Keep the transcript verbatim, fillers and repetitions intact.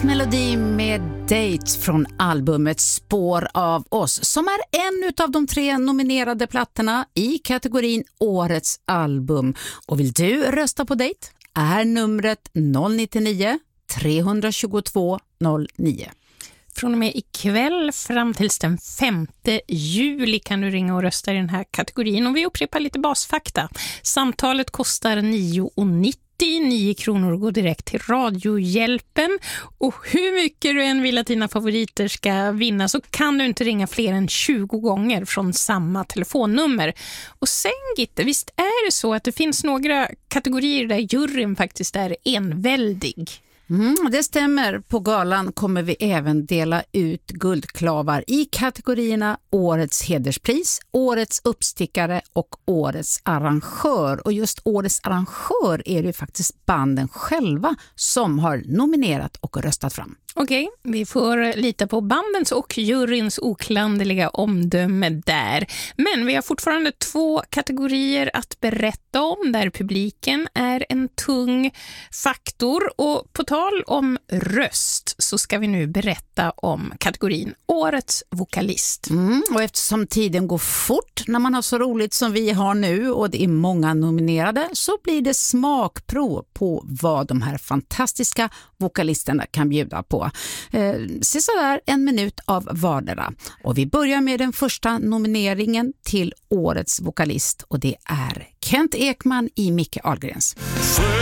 Melodi med Dates från albumet Spår av oss, som är en av de tre nominerade plattorna i kategorin Årets album. Och vill du rösta på Date är numret noll nio tre två två noll nio. Från och med ikväll fram till den femte juli kan du ringa och rösta i den här kategorin. Och vi upprepar lite basfakta. Samtalet kostar nio nittio. nio kronor går direkt till Radiohjälpen, och hur mycket du än vill att dina favoriter ska vinna så kan du inte ringa fler än tjugo gånger från samma telefonnummer. Och sen Gitte, visst är det så att det finns några kategorier där juryn faktiskt är enväldig? Mm, det stämmer. På galan kommer vi även dela ut guldklavar i kategorierna Årets hederspris, Årets uppstickare och Årets arrangör. Och just Årets arrangör är det faktiskt banden själva som har nominerat och röstat fram. Okej, okay, vi får lita på bandens och juryns oklanderliga omdöme där. Men vi har fortfarande två kategorier att berätta om där publiken är en tung faktor. Och på tal om röst så ska vi nu berätta om kategorin Årets vokalist. Mm, och eftersom tiden går fort när man har så roligt som vi har nu och det är många nominerade, så blir det smakprov på vad de här fantastiska vokalisterna kan bjuda på. Eh, se så där en minut av vardera. Och vi börjar med den första nomineringen till Årets vokalist, och det är Kent Ekman i Micke Ahlgrens.